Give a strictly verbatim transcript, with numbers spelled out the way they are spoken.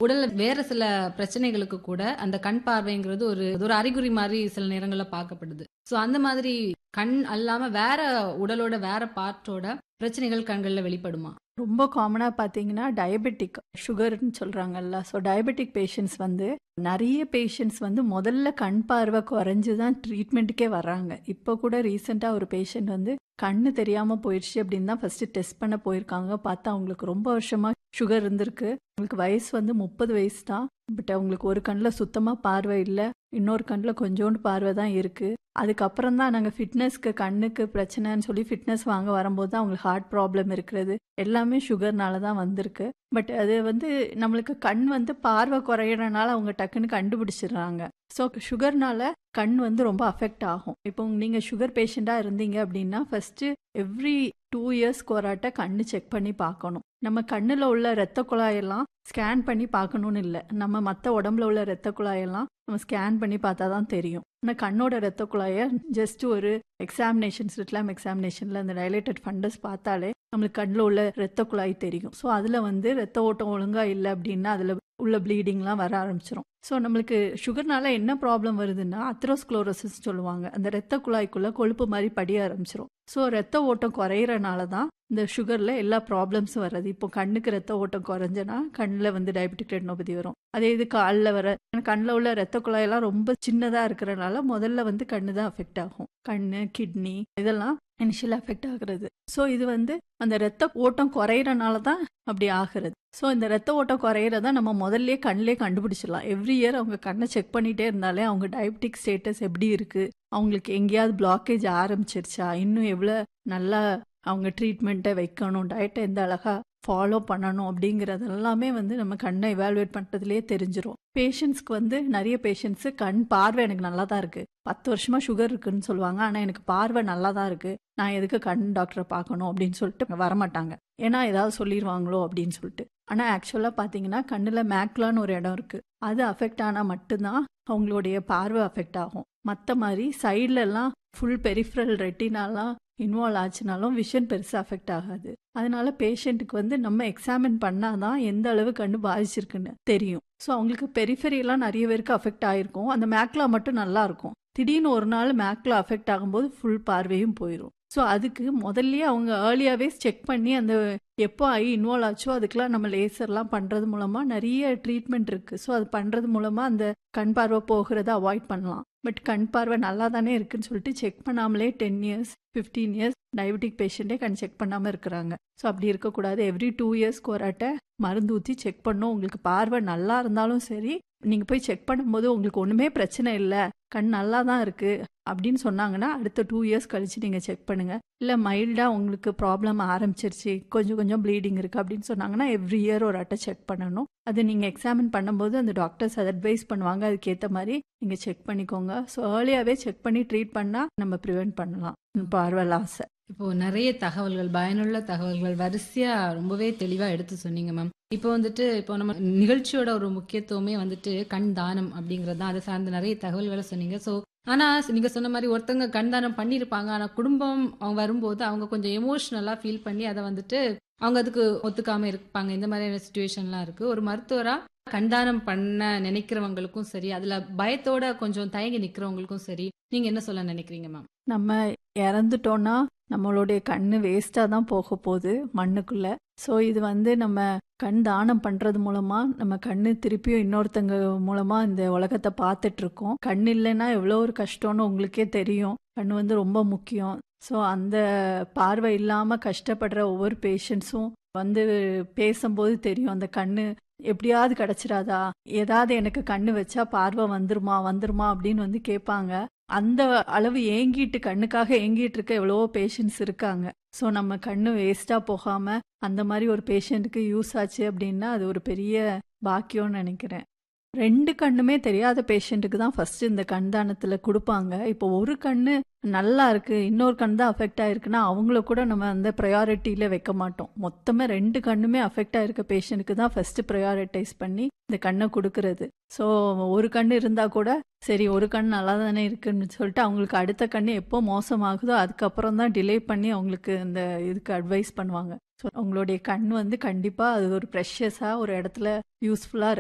உடல்ல வேற சில பிரச்சனைகளுக்கு கூட அந்த கண் பார்வைங்கிறது ஒரு ஒரு அறிகுறி மாரி சில நேரங்கள்ல பார்க்கப்படுது. சோ அந்த மாதிரி கண் அல்லாம வேற உடலோட வேற பார்ட்டோட பிரச்சனைகள் கண்கள்ல வெளிப்படுமா? ரொம்ப காமனா பார்த்தீங்கன்னா, டயபெட்டிக் சுகர்ன்னு சொல்றாங்கல்ல. ஸோ டயபெட்டிக் பேஷண்ட்ஸ் வந்து நெறைய பேஷண்ட்ஸ் வந்து முதல்ல கண் பார்வை குறைஞ்சு தான் ட்ரீட்மெண்ட்டுக்கே வர்றாங்க. இப்போ கூட ரீசென்ட்டா ஒரு பேஷண்ட் வந்து கண்ணு தெரியாம போயிருச்சு அப்படின்னு தான் ஃபர்ஸ்ட் டெஸ்ட் பண்ண போயிருக்காங்க. பார்த்தா அவங்களுக்கு ரொம்ப வருஷமா சுகர் இருந்திருக்கு. அவங்களுக்கு வயசு வந்து முப்பது வயசு தான். பட் அவங்களுக்கு ஒரு கண்ல சுத்தமா பார்வை இல்ல. இன்னொரு கண்ல கொஞ்சோண்டு பார்வை தான் இருக்கு. அதுக்கப்புறம் தான் நாங்க ஃபிட்னஸ்க்கு கண்ணுக்கு பிரச்சனைன்னு சொல்லி ஃபிட்னஸ் வாங்க வரும்போது தான் அவங்களுக்கு ஹார்ட் ப்ராப்ளம் இருக்கிறது. எல்லாமே சுகர்னால தான் வந்திருக்கு. பட் அது வந்து நம்மளுக்கு கண் வந்து பார்வை குறையறனால அவங்க டக்குன்னு கண்டுபிடிச்சிடுறாங்க. ஸோ சுகர்னால கண் வந்து ரொம்ப அஃபெக்ட் ஆகும். இப்போ நீங்க சுகர் பேஷண்டா இருந்தீங்க அப்படின்னா ஃபர்ஸ்ட் எவ்ரி டூ இயர்ஸ்க்கு ஒராட்ட கண்ணு செக் பண்ணி பார்க்கணும். நம்ம கண்ணுல உள்ள இரத்த குழாயெல்லாம் ஸ்கேன் பண்ணி பார்க்கணும்னு இல்லை. நம்ம மற்ற உடம்புல உள்ள இரத்த குழாயெல்லாம் நம்ம ஸ்கேன் பண்ணி பார்த்தா தான் தெரியும். ஆனால் கண்ணோட இரத்த குழாயை ஜஸ்ட் ஒரு எக்ஸாமினேஷன் ஸ்லிட்லாம் எக்ஸாமினேஷனில் அந்த டைலேட்டட் ஃபண்டஸ் பார்த்தாலே நம்மளுக்கு கண்ணில் உள்ள இரத்த குழாய் தெரியும். ஸோ அதில் வந்து இரத்த ஓட்டம் ஒழுங்காக இல்லை அப்படின்னா அதில் உள்ள ப்ளீடிங்லாம் வர ஆரம்பிச்சிடும். ஸோ நம்மளுக்கு சுகர்னால என்ன ப்ராப்ளம் வருதுன்னா அத்ரோஸ்க்ளோரோசிஸ் சொல்லுவாங்க. அந்த இரத்த குழாய்க்குள்ள கொழுப்பு மாதிரி படிய ஆரம்பிச்சிடும். ஸோ ரத்த ஓட்டம் குறையிறனால தான் இந்த சுகரில் எல்லா ப்ராப்ளம்ஸும் வர்றது. இப்போ கண்ணுக்கு ரத்த ஓட்டம் குறைஞ்சனா கண்ணில் வந்து டயபெட்டிக் ரெட்டினோபதி வரும். அதே இது காலில் வர கண்ணில் உள்ள ரத்த குழாயெல்லாம் ரொம்ப சின்னதாக இருக்கிறனால முதல்ல வந்து கண்ணு தான் அஃபெக்ட் ஆகும். கண்ணு, கிட்னி இதெல்லாம் இனிஷியல் அஃபெக்ட் ஆகுறது. ஸோ இது வந்து அந்த ரத்த ஓட்டம் குறையிறனால தான் அப்படி ஆகுறது. ஸோ இந்த ரத்த ஓட்டம் குறையிறத நம்ம முதல்ல கண்ணிலே கண்டுபிடிச்சிடலாம். எவ்ரி இயர் அவங்க கண்ணை செக் பண்ணிட்டே இருந்தாலே அவங்க டயபெட்டிக் ஸ்டேட்டஸ் எப்படி இருக்கு, அவங்களுக்கு எங்கேயாவது பிளாக்கேஜ் ஆரம்பிச்சிருச்சா, இன்னும் எவ்வளோ நல்லா அவங்க ட்ரீட்மெண்ட்டை வைக்கணும், டயட்டை எந்த அழகா ஃபாலோ பண்ணணும் அப்படிங்கிறது எல்லாமே வந்து நம்ம கண்ணை எவாலுவேட் பண்ணுறதுலேயே தெரிஞ்சிடும். பேஷண்ட்ஸ்க்கு வந்து நிறைய பேஷண்ட்ஸு கண் பார்வை எனக்கு நல்லா தான் இருக்குது, பத்து வருஷமா சுகர் இருக்குன்னு சொல்லுவாங்க, ஆனால் எனக்கு பார்வை நல்லா தான் இருக்குது, நான் எதுக்கு கண் டாக்டரை பார்க்கணும் அப்படின்னு சொல்லிட்டு வரமாட்டாங்க. ஏன்னா ஏதாவது சொல்லிடுவாங்களோ அப்படின்னு சொல்லிட்டு. ஆனால் ஆக்சுவலாக பார்த்தீங்கன்னா கண்ணில் மேக்லான்னு ஒரு இடம் இருக்குது. அது அஃபெக்ட் ஆனால் மட்டும்தான் அவங்களுடைய பார்வை அஃபெக்ட் ஆகும். மற்ற மாதிரி சைட்லலாம் ஃபுல் பெரிஃபரல் ரெட்டினாலாம் இன்வால்வ் ஆச்சுனாலும் விஷன் பெருசாக அஃபெக்ட் ஆகாது. அதனால பேஷண்ட்டுக்கு வந்து நம்ம எக்ஸாமின் பண்ணாதான் எந்த அளவு கண்ணு பாதிச்சிருக்குன்னு தெரியும். ஸோ அவங்களுக்கு பெரிஃபரியெல்லாம் நிறைய பேருக்கு அஃபெக்ட் ஆகிருக்கும். அந்த மேக்லா மட்டும் நல்லா இருக்கும். திடீர்னு ஒரு நாள் மேக்லா அஃபெக்ட் ஆகும்போது ஃபுல் பார்வையும் போயிடும். ஸோ அதுக்கு முதல்லயே அவங்க ஏர்லியாகவே செக் பண்ணி அந்த எப்போ ஐ இன்வால்வ் ஆச்சோ அதுக்கெலாம் நம்ம லேசர்லாம் பண்ணுறது மூலமாக நிறைய ட்ரீட்மெண்ட் இருக்குது. ஸோ அது பண்ணுறது மூலமாக அந்த கண் பார்வை போகிறத அவாய்ட் பண்ணலாம். பட் கண் பார்வை நல்லா தானே இருக்குன்னு சொல்லிட்டு செக் பண்ணாமலே ten years fifteen years diabetic பேஷண்ட்டே கண் செக் பண்ணாமல் இருக்கிறாங்க. ஸோ அப்படி இருக்கக்கூடாது. எவ்ரி டூ இயர்ஸ்க்கு ஒராட்ட மருந்து ஊற்றி செக் பண்ணணும். உங்களுக்கு பார்வை நல்லா இருந்தாலும் சரி, நீங்கள் போய் செக் பண்ணும்போது உங்களுக்கு ஒன்றுமே பிரச்சனை இல்லை, கண் நல்லா தான் இருக்குது அப்படின்னு சொன்னாங்கன்னா அடுத்த டூ இயர்ஸ் கழிச்சு நீங்கள் செக் பண்ணுங்கள். இல்லை மைல்டாக உங்களுக்கு ப்ராப்ளம் ஆரம்பிச்சிருச்சு, கொஞ்சம் கொஞ்சம் ப்ளீடிங் இருக்குது அப்படின்னு சொன்னாங்கன்னா எவ்ரி இயர் ஒரு அட்டை செக் பண்ணணும். அது நீங்கள் எக்ஸாமின் பண்ணும்போது அந்த டாக்டர்ஸ் அதை அட்வைஸ் பண்ணுவாங்க. அதுக்கேற்ற மாதிரி நீங்கள் செக் பண்ணிக்கோங்க. ஸோ ஏர்லியாகவே செக் பண்ணி ட்ரீட் பண்ணால் நம்ம ப்ரிவென்ட் பண்ணலாம் பார்வை லாஸை. இப்போ நிறைய தகவல்கள், பயனுள்ள தகவல்கள் வரிசையா ரொம்பவே தெளிவா எடுத்து சொன்னீங்க மேம். இப்போ வந்துட்டு இப்போ நம்ம நிகழ்ச்சியோட ஒரு முக்கியத்துவமே வந்துட்டு கண் தானம் அப்படிங்கிறது தான். அதை சார்ந்த நிறைய தகவல்களை சொன்னீங்க. ஸோ ஆனா நீங்க சொன்ன மாதிரி ஒருத்தவங்க கண் தானம் பண்ணியிருப்பாங்க, ஆனா குடும்பம் அவங்க வரும்போது அவங்க கொஞ்சம் எமோஷனலா ஃபீல் பண்ணி அதை வந்துட்டு அவங்க அதுக்கு ஒத்துக்காம இருப்பாங்க. இந்த மாதிரியான சுச்சுவேஷன்லாம் இருக்கு. ஒரு மருத்துவரா கண்தானம் பண்ண நினைக்கிறவங்களுக்கும் சரி, அதுல பயத்தோட கொஞ்சம் தயங்கி நிக்கிறவங்களுக்கும் சரி, நீங்க என்ன சொல்ல நினைக்கிறீங்க மேம்? நம்ம இறந்துட்டோம்னா நம்மளுடைய கண்ணு வேஸ்டா தான் போக போகுது மண்ணுக்குள்ள. ஸோ இது வந்து நம்ம கண் தானம் பண்றது மூலமா நம்ம கண்ணு திருப்பியும் இன்னொருத்தங்க மூலமா இந்த உலகத்தை பார்த்துட்டு இருக்கோம். கண் இல்லைன்னா எவ்வளோ ஒரு கஷ்டம்னு உங்களுக்கே தெரியும். கண் வந்து ரொம்ப முக்கியம். ஸோ அந்த பார்வை இல்லாம கஷ்டப்படுற ஒவ்வொரு பேஷண்ட்ஸும் வந்து பேசும்போது தெரியும் அந்த கண்ணு எப்படியாவது கிடைச்சிடாதா, ஏதாவது எனக்கு கண்ணு வச்சா பார்வை வந்துருமா வந்துருமா அப்படின்னு வந்து கேட்பாங்க. அந்த அளவு ஏங்கிட்டு கண்ணுக்காக ஏங்கிட்டு இருக்க எவ்வளவோ பேஷண்ட்ஸ் இருக்காங்க. ஸோ நம்ம கண்ணு வேஸ்டா போகாம அந்த மாதிரி ஒரு பேஷண்ட்டுக்கு யூஸ் ஆச்சு அப்படின்னா அது ஒரு பெரிய பாக்கியம்னு நினைக்கிறேன். ரெண்டு கண்ணுமே தெரியாத பேஷண்ட்டுக்கு தான் ஃபர்ஸ்ட் இந்த கண் தானத்துல கொடுப்பாங்க. இப்போ ஒரு கண்ணு நல்லா இருக்கு, இன்னொரு கண் தான் அஃபெக்ட் ஆயிருக்குன்னா அவங்கள கூட நம்ம அந்த ப்ரையாரிட்டியில வைக்க மாட்டோம். மொத்தமே ரெண்டு கண்ணுமே அஃபெக்ட் ஆயிருக்க பேஷண்ட்டுக்கு தான் ஃபர்ஸ்ட் ப்ரையாரிட்டைஸ் பண்ணி இந்த கண்ணை கொடுக்கறது. ஸோ ஒரு கண்ணு இருந்தா கூட சரி ஒரு கண் நல்லா தானே இருக்குன்னு சொல்லிட்டு அவங்களுக்கு அடுத்த கண்ணு எப்போ மோசமாகுதோ அதுக்கப்புறம் தான் டிலே பண்ணி அவங்களுக்கு இந்த இதுக்கு அட்வைஸ் பண்ணுவாங்க. ஸோ அவங்களுடைய கண் வந்து கண்டிப்பாக அது ஒரு ப்ரெஷஸாக ஒரு இடத்துல யூஸ்ஃபுல்லாக